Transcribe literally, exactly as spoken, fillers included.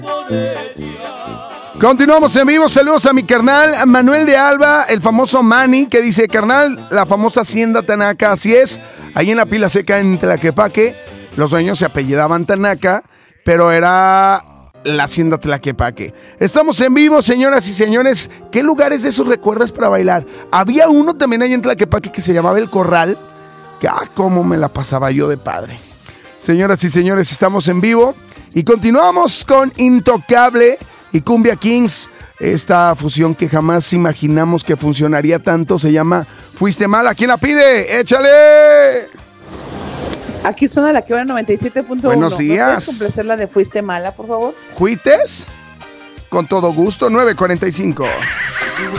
Continuamos en vivo, saludos a mi carnal Manuel de Alba, el famoso Manny, que dice, carnal, la famosa Hacienda Tanaka, así es, ahí en la Pila Seca en Tlaquepaque, los dueños se apellidaban Tanaka, pero era la Hacienda Tlaquepaque. Estamos en vivo, señoras y señores. ¿Qué lugares de esos recuerdas para bailar? Había uno también ahí en Tlaquepaque que se llamaba El Corral, que ah, cómo me la pasaba yo de padre. Señoras y señores, estamos en vivo y continuamos con Intocable y Cumbia Kings, esta fusión que jamás imaginamos que funcionaría tanto, se llama Fuiste Mala. ¿Quién la pide? ¡Échale! Aquí suena la que va en noventa y siete punto uno. Buenos días. ¿Me puedes complacer la de Fuiste Mala, por favor? ¿Fuites? Con todo gusto, nueve cuarenta y cinco.